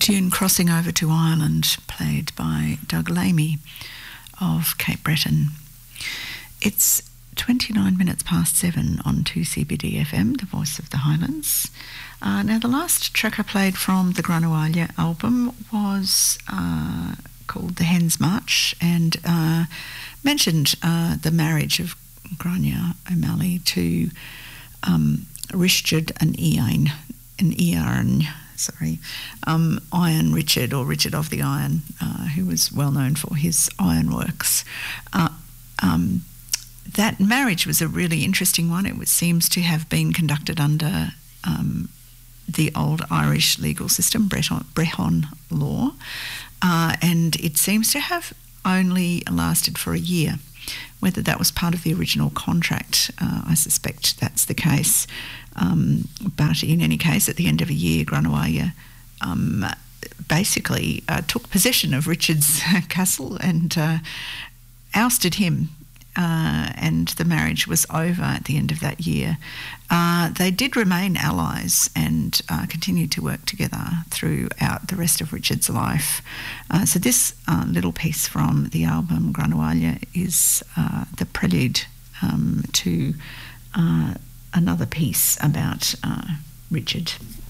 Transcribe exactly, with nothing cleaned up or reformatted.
tune Crossing Over to Ireland, played by Doug Lamy of Cape Breton. It's twenty-nine minutes past seven on two C B D F M, the voice of the Highlands. Uh, now, the last track I played from the Granuaile album was uh, called The Hen's March, and uh, mentioned uh, the marriage of Grania O'Malley to um, Richard and Ian, and Ian, sorry, um, Iron Richard, or Richard of the Iron, uh, who was well known for his ironworks. Uh, um, that marriage was a really interesting one. It was, seems to have been conducted under um, the old Irish legal system, Brehon, Brehon law, uh, and it seems to have only lasted for a year. Whether that was part of the original contract, uh, I suspect that's the case. Um, but in any case, at the end of a year, Granuaile um, basically uh, took possession of Richard's castle and uh, ousted him, uh, and the marriage was over at the end of that year. Uh, they did remain allies and uh, continued to work together throughout the rest of Richard's life. Uh, so this uh, little piece from the album Granuaile is uh, the prelude um, to uh, another piece about uh, Richard.